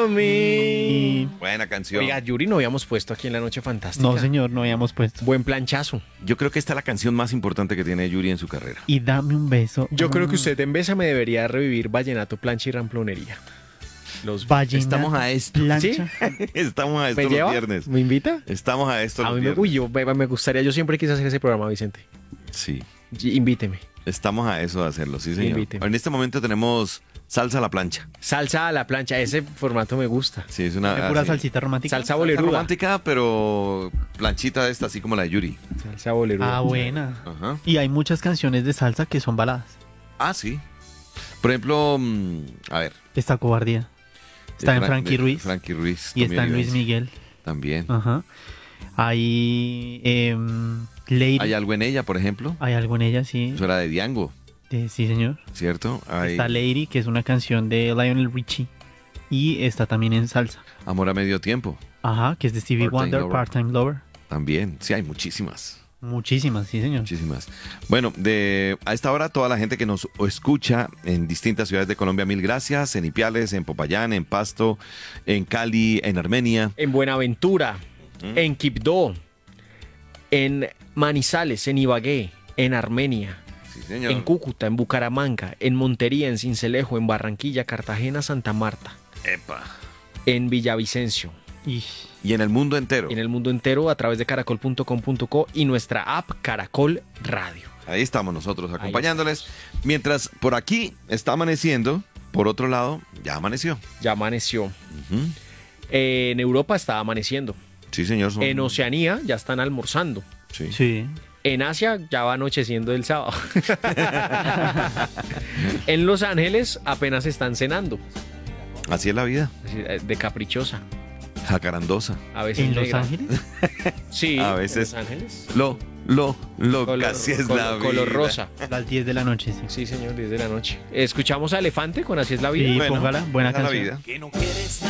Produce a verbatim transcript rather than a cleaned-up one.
mí. Buena canción. Oiga, Yuri, no habíamos puesto aquí en la Noche Fantástica. No, señor, no habíamos puesto. Buen planchazo. Yo creo que esta es la canción más importante que tiene Yuri en su carrera. Y dame un beso. Yo creo que Ah. usted en Bésame debería revivir Vallenato, Plancha y Ramplonería. Los Vallenato, Estamos a esto. plancha. Estamos a esto ¿Me los lleva? viernes. ¿Me invita? Estamos a esto A los mí me, viernes. uy, yo, me, me gustaría, yo siempre quise hacer ese programa, Vicente. Sí. Y- Invíteme. Estamos a eso de hacerlo, sí, señor. Invíteme. En este momento tenemos salsa a la plancha. Salsa a la plancha, ese formato me gusta. Sí, es una ¿De pura así. salsita romántica? Salsa Salsa boleruda. romántica, pero planchita de esta, así como la de Yuri. Salsa boleruda. Ah, buena. Ajá. Y hay muchas canciones de salsa que son baladas. Ah, sí. Por ejemplo, mm, a ver. Está Cobardía. Está de en Fran- Frankie de Ruiz. Frankie Ruiz. Y Tommy está en Luis Olivencia. Miguel. También. Ajá. Hay em, Lady. Hay algo en ella, por ejemplo. Hay algo en ella, sí. Eso era de Diango, De- sí, señor. ¿cierto? Hay Está Lady, que es una canción de Lionel Richie. Y está también en salsa. Amor a medio tiempo. Ajá, que es de Stevie Part-Time Wonder, Lover. Part-Time Lover. También. Sí, hay muchísimas. Muchísimas, sí, señor. Muchísimas. Bueno, de a esta hora toda la gente que nos escucha en distintas ciudades de Colombia, mil gracias. En Ipiales, en Popayán, en Pasto, en Cali, en Armenia. En Buenaventura, Mm. en Quibdó, en Manizales, en Ibagué, en Armenia, Sí, señor. en Cúcuta, en Bucaramanga, en Montería, en Sincelejo, en Barranquilla, Cartagena, Santa Marta, Epa. en Villavicencio, Y Y en el mundo entero. en el mundo entero a través de caracol punto com punto co y nuestra app Caracol Radio. Ahí estamos nosotros acompañándoles. Mientras por aquí está amaneciendo, por otro lado, ya amaneció. Ya amaneció. Ujú. En Europa está amaneciendo. Sí, señor. son- En Oceanía ya están almorzando. Sí. sí. En Asia ya va anocheciendo el sábado. En Los Ángeles apenas están cenando. Así es la vida. Así, eh, de caprichosa. Jacarandosa. A veces ¿En Los negra. Ángeles? Sí, A veces. en Los Ángeles. Lo, lo, lo, Color, casi es color- la vida. color rosa. A las diez de la noche, sí. Sí, señor, diez de la noche. Escuchamos a Elefante con Así es la vida. Sí, Bueno, póngala. Buena esa es la canción. vida. Que no quieres